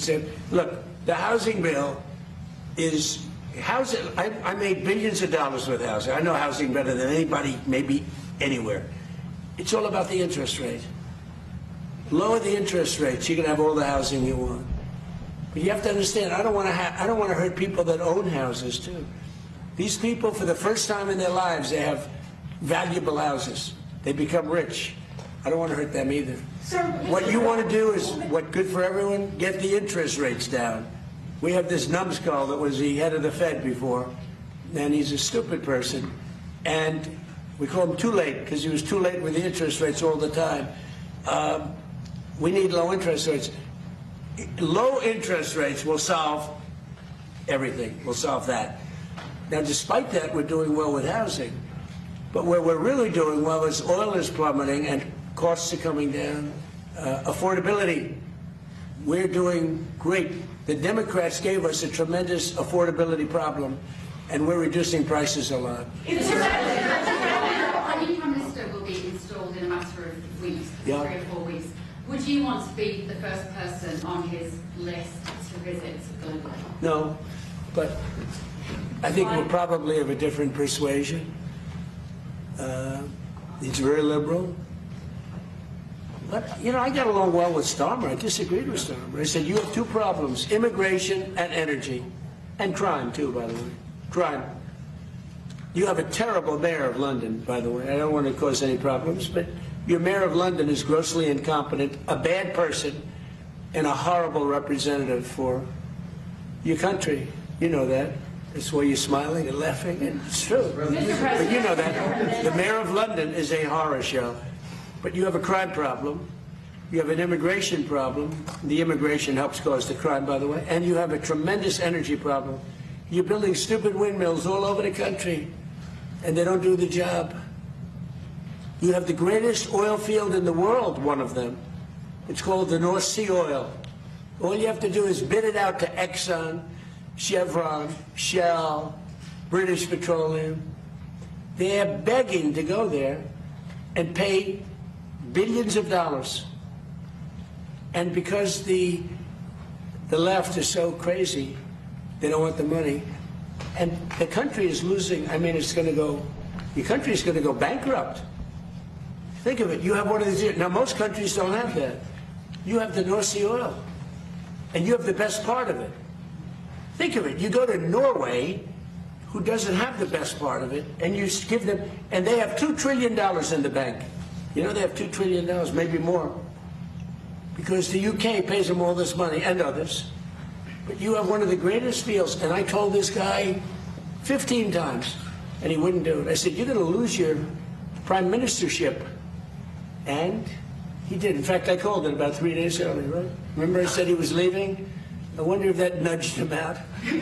said, look, the housing bill is housing. I made billions of dollars with housing. I know housing better than anybody, maybe anywhere. It's all about the interest rate. Lower the interest rates, you can have all the housing you want. But you have to understand, I don't want to hurt people that own houses too. These people, for the first time in their lives, they have valuable houses. They become rich. I don't want to hurt them either. Sir, what you want to do is what good for everyone? Get the interest rates down. We have this numbskull that was the head of the Fed before, and he's a stupid person. And we call him too late because he was too late with the interest rates all the time. We need low interest rates. Low interest rates will solve everything. We'll solve that. Now, despite that, we're doing well with housing. But where we're really doing well is oil is plummeting and costs are coming down. Affordability, we're doing great. The Democrats gave us a tremendous affordability problem, and we're reducing prices a lot. A new Prime Minister will be installed in a matter of weeks, 3 or 4 weeks. Would you want to be the first person on his list to visit globally? No, but I think we're probably of a different persuasion. He's very liberal. But, you know, I got along well with Starmer. I disagreed with Starmer. I said, you have two problems, immigration and energy. And crime, too, by the way. Crime. You have a terrible mayor of London, by the way. I don't want to cause any problems, but your mayor of London is grossly incompetent, a bad person, and a horrible representative for your country. You know that. That's why you're smiling and laughing, and it's true. But you know that. The mayor of London is a horror show. But you have a crime problem. You have an immigration problem. The immigration helps cause the crime, by the way. And you have a tremendous energy problem. You're building stupid windmills all over the country, and they don't do the job. You have the greatest oil field in the world, one of them. It's called the North Sea oil. All you have to do is bid it out to Exxon, Chevron, Shell, British Petroleum. They're begging to go there and pay billions of dollars. And because the left is so crazy, they don't want the money. And the country is losing. I mean, your country is going to go bankrupt. Think of it. You have one of these. Now, most countries don't have that. You have the North Sea oil, and you have the best part of it. Think of it. You go to Norway, who doesn't have the best part of it, and you give them, and they have $2 trillion in the bank. You know, they have $2 trillion, maybe more, because the UK pays them all this money, and others. But you have one of the greatest fields, and I told this guy 15 times, and he wouldn't do it. I said, you're going to lose your prime ministership. And he did. In fact, I called it about 3 days early, right? Remember I said he was leaving? I wonder if that nudged him out.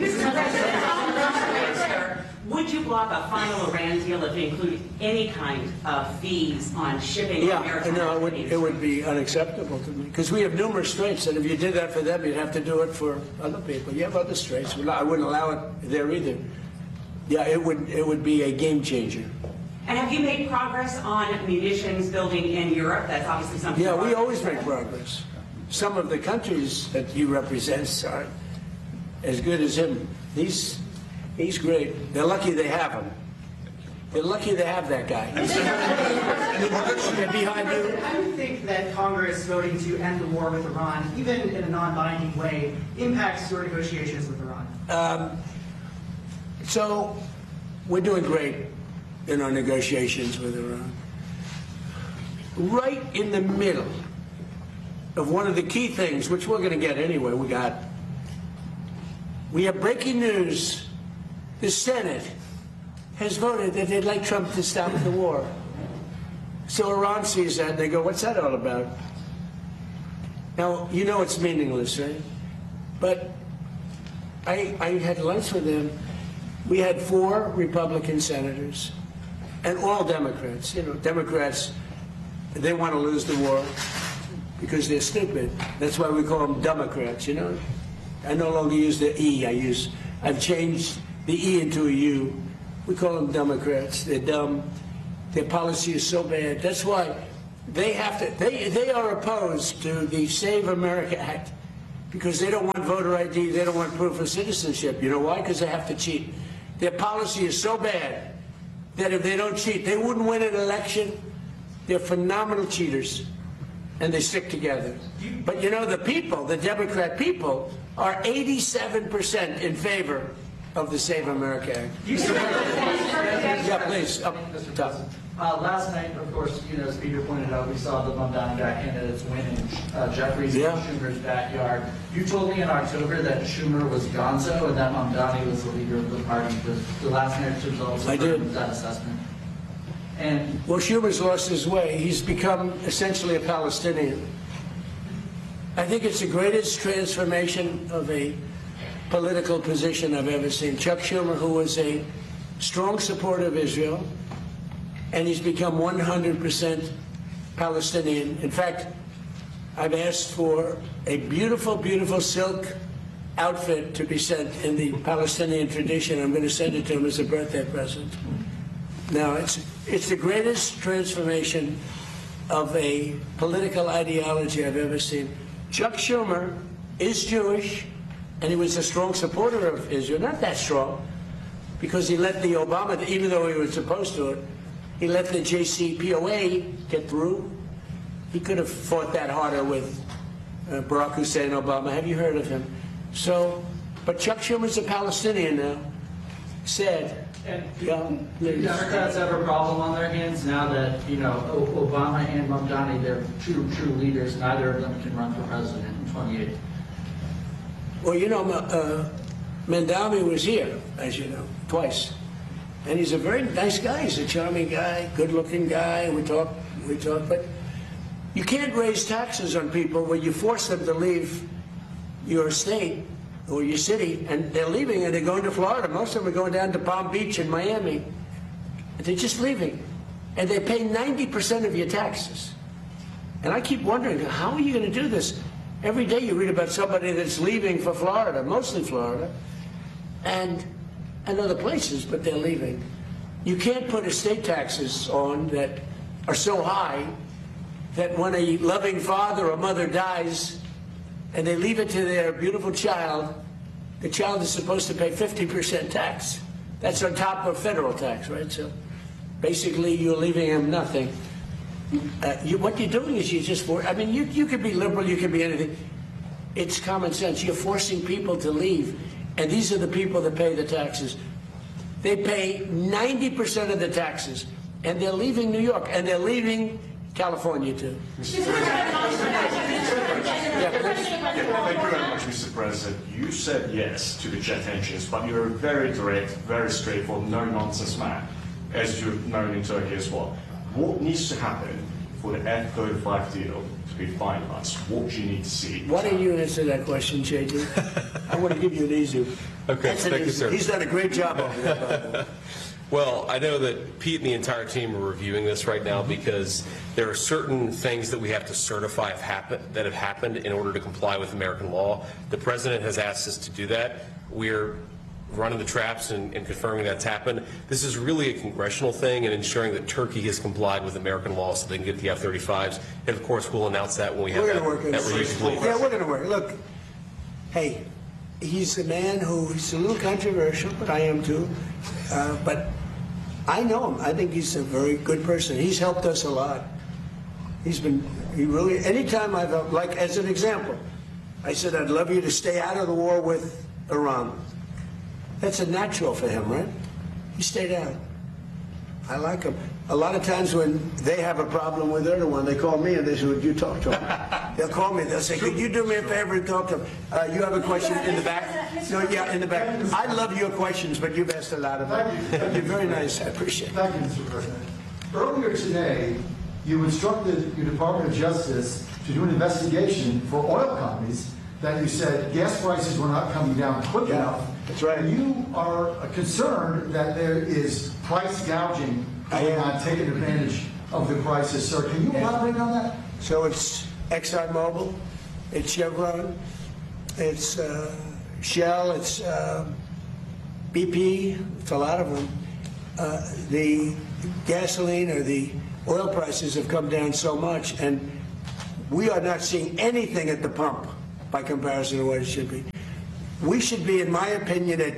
Would you block a final Iran deal if it included any kind of fees on shipping? Yeah, no, it would be unacceptable to me. Because we have numerous straits, and if you did that for them, you'd have to do it for other people. You have other straits. I wouldn't allow it there either. Yeah, it would be a game changer. And have you made progress on munitions building in Europe? That's obviously something. Yeah, we always make progress. Some of the countries that he represents are as good as him. He's great. They're lucky they have him. They're lucky they have that guy. They're behind you. How do you think that Congress voting to end the war with Iran, even in a non-binding way, impacts your negotiations with Iran? So we're doing great in our negotiations with Iran. Right in the middle of one of the key things, which we're going to get anyway, we have breaking news. The Senate has voted that they'd like Trump to stop the war. So Iran sees that and they go, what's that all about? Now, you know it's meaningless, right? But I had lunch with them. We had 4 Republican senators and all Democrats. You know, Democrats, they want to lose the war because they're stupid. That's why we call them Democrats, you know? I no longer use the E. I've changed the E into a U. We call them Democrats. They're dumb. Their policy is so bad. That's why they have to, they are opposed to the Save America Act because they don't want voter ID, they don't want proof of citizenship. You know why? Because they have to cheat. Their policy is so bad that if they don't cheat, they wouldn't win an election. They're phenomenal cheaters, and they stick together. But you know, the people, the Democrat people, are 87% in favor of the Save America Act. Yeah, please, up top. Last night, of course, as Peter pointed out, we saw the Mamdani candidates win in Jeffries Yeah. and Schumer's backyard. You told me in October that Schumer was gonzo and that Mamdani was the leader of the party. The last night's results I did. affirmed that assessment. And Well, Schumer's lost his way. He's become essentially a Palestinian. I think it's the greatest transformation of a political position I've ever seen. Chuck Schumer, who was a strong supporter of Israel, and he's become 100% Palestinian. In fact, I've asked for a beautiful, beautiful silk outfit to be sent in the Palestinian tradition. I'm going to send it to him as a birthday present. Now, it's the greatest transformation of a political ideology I've ever seen. Chuck Schumer is Jewish, and he was a strong supporter of Israel. Not that strong, because he let the Obama, even though he was supposed to, he let the JCPOA get through. He could have fought that harder with Barack Hussein Obama. Have you heard of him? So, but Chuck Schumer's a Palestinian now. Sad. Yeah. do Democrats have a problem on their hands now that, Obama and Mamdani, they're true leaders, neither of them can run for president in 28? Well, Mamdani was here, as you know, twice. And he's a very nice guy. He's a charming guy, good-looking guy. We talk, but you can't raise taxes on people when you force them to leave your state or your city, and they're leaving and they're going to Florida. Most of them are going down to Palm Beach and Miami. They're just leaving. And they pay 90% of your taxes. And I keep wondering, how are you going to do this? Every day you read about somebody that's leaving for Florida, mostly Florida, and other places, but they're leaving. You can't put estate taxes on that are so high that when a loving father or mother dies and they leave it to their beautiful child, the child is supposed to pay 50% tax. That's on top of federal tax, right? So basically you're leaving him nothing. What you're doing is you could be liberal, you could be anything. It's common sense. You're forcing people to leave, and these are the people that pay the taxes. They pay 90% of the taxes, and they're leaving New York, and they're leaving California too. Thank you very much, Mr. President. You said yes to the jet engines, but you're a very direct, very straightforward, no-nonsense man, as you're known in Turkey as well. What needs to happen for the F-35 deal to be finalized? What do you need to see? Why don't you answer that question, JD? I want to give you an easy one. Okay, thank you, sir. He's done a great job over there, by the way. Well, I know that Pete and the entire team are reviewing this right now because there are certain things that we have to certify that have happened in order to comply with American law. The president has asked us to do that. We're running the traps and confirming that's happened. This is really a congressional thing and ensuring that Turkey has complied with American law so they can get the F-35s. And, of course, we'll announce that when we have We're that going to work on review it. complete. Yeah, we're going to work. Look, hey, he's a man he's a little controversial, but I am too. But I know him. I think he's a very good person. He's helped us a lot. Anytime I've helped, like as an example, I said, I'd love you to stay out of the war with Iran. That's a natural for him, right? He stayed out. I like him. A lot of times when they have a problem with Erdogan, they call me and they say, would you talk to him? They'll call me. They'll say, could you do me a favor and talk to him? You have a question in the back? No, yeah, in the back. I love your questions, but you've asked a lot of them. You're very nice. I appreciate it. Thank you, Mr. President. Earlier today, you instructed your Department of Justice to do an investigation for oil companies that you said gas prices were not coming down quick enough. That's right. And you are concerned that there is price gouging going on, taking advantage of the crisis. Sir, can you elaborate on that? So it's ExxonMobil, it's Chevron, it's Shell, it's BP, it's a lot of them. The gasoline or the oil prices have come down so much, and we are not seeing anything at the pump by comparison to what it should be. We should be, in my opinion, at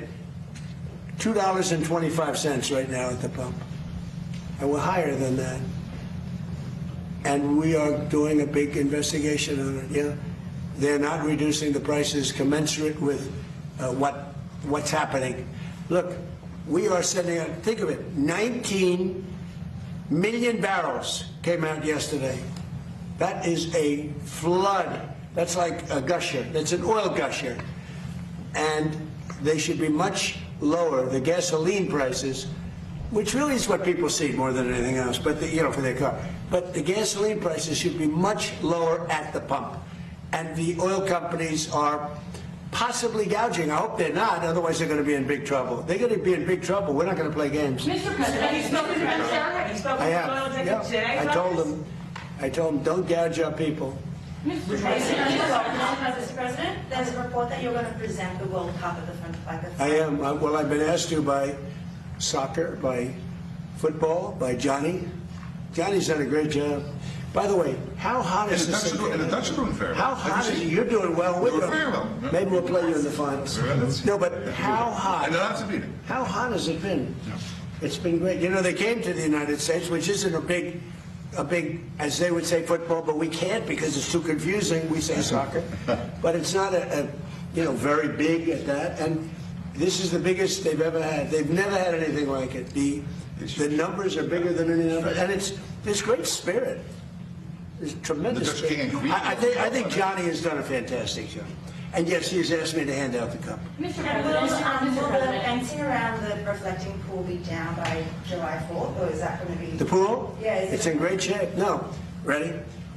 $2.25 right now at the pump. And we're higher than that. And we are doing a big investigation on it, yeah. They're not reducing the prices commensurate with what's happening. Look, we are sending out, think of it, 19 million barrels came out yesterday. That is a flood. That's like a gusher. That's an oil gusher. And they should be much lower, the gasoline prices, which really is what people see more than anything else, but for their car. But the gasoline prices should be much lower at the pump. And the oil companies are possibly gouging. I hope they're not, otherwise they're going to be in big trouble. They're going to be in big trouble. We're not going to play games. Mr. President, have you spoken to them, sir? Have you spoken I to have. oil executives today? I told them, don't gouge our people. Mr. President, Mr. President, there's a report that you're going to present the World Cup at the front of the I am. Well, I've been asked to by soccer, by football, by Johnny. Johnny's done a great job. By the way, how hot is this? And the Dutch are doing fair. How hot is it? You're doing well. We're doing very well. Maybe we'll play you in the finals. No, but how hot? And they'll have to beat it. How hot has it been? It's been great. You know, they came to the United States, which isn't a big, as they would say, football, but we can't because it's too confusing. We say soccer, but it's not very big at that. And this is the biggest they've ever had. They've never had anything like it. The numbers are bigger than any number, and there's great spirit. There's tremendous The Dutch king and spirit. queen. I think Johnny has done a fantastic job. And yes, he's asked me to hand out the cup. Mr. President, will the fencing around the reflecting pool be down by July 4th, or is that going to be... The pool? Yeah. It's in great shape. No. Ready?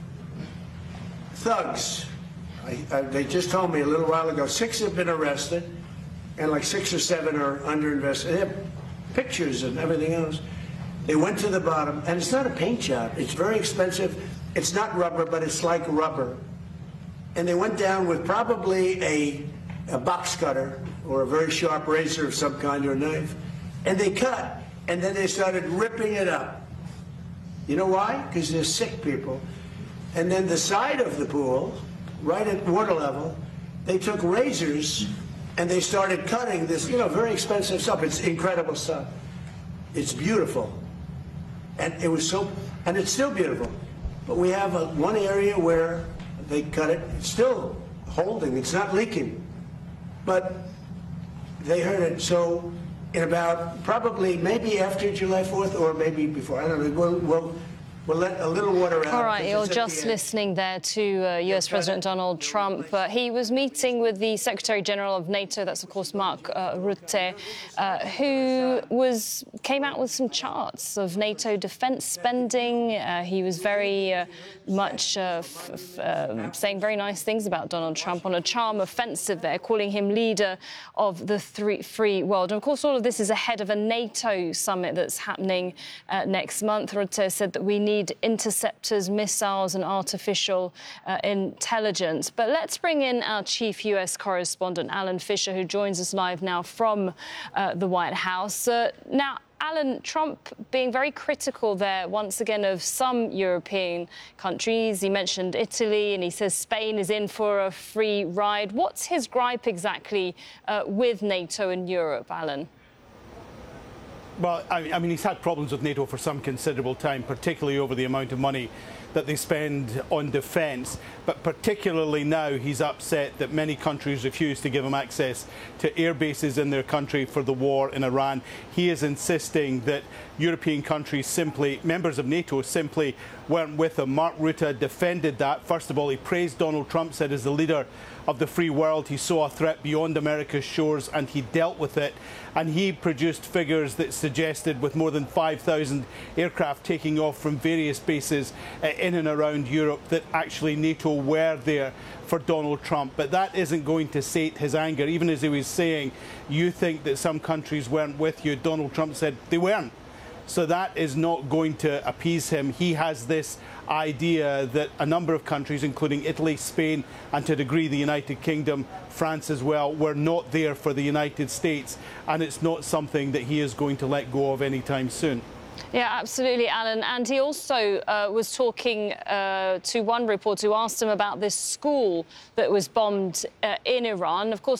Thugs. They just told me a little while ago, 6 have been arrested, and like 6 or 7 are under investigation. They have pictures and everything else. They went to the bottom, and it's not a paint job. It's very expensive. It's not rubber, but it's like rubber. And they went down with probably a box cutter or a very sharp razor of some kind or a knife, and they cut, and then they started ripping it up. You know why? Because they're sick people. And then the side of the pool, right at water level, they took razors and they started cutting this, very expensive stuff. It's incredible stuff. It's beautiful. And it was and it's still beautiful. But we have one area where they cut it. It's still holding. It's not leaking. But they heard it. So in about probably maybe after July 4th or maybe before, I don't know, we'll let a little water out. All right, you're just listening there to US President Donald Trump. He was meeting with the Secretary General of NATO, that's of course Mark Rutte, who came out with some charts of NATO defense spending. He was very much saying very nice things about Donald Trump on a charm offensive there, calling him leader of the free world. And of course, all of this is ahead of a NATO summit that's happening next month. Rutte said that we need interceptors, missiles and artificial intelligence. But let's bring in our chief US correspondent, Alan Fisher, who joins us live now from the White House. Now, Alan, Trump being very critical there, once again, of some European countries. He mentioned Italy, and he says Spain is in for a free ride. What's his gripe exactly with NATO and Europe, Alan? Well, I mean, he's had problems with NATO for some considerable time, particularly over the amount of money that they spend on defence. But particularly now, he's upset that many countries refuse to give him access to air bases in their country for the war in Iran. He is insisting that European countries simply, members of NATO, simply weren't with him. Mark Rutte defended that. First of all, he praised Donald Trump, said as the leader of the free world, he saw a threat beyond America's shores and he dealt with it. And he produced figures that suggested with more than 5,000 aircraft taking off from various bases in and around Europe that actually NATO were there for Donald Trump. But that isn't going to sate his anger. Even as he was saying, you think that some countries weren't with you, Donald Trump said they weren't. So that is not going to appease him. He has this idea that a number of countries, including Italy, Spain, and to a degree the United Kingdom, France as well, were not there for the United States. And it's not something that he is going to let go of anytime soon. Yeah, absolutely, Alan. And he also was talking to one reporter who asked him about this school that was bombed in Iran. Of course,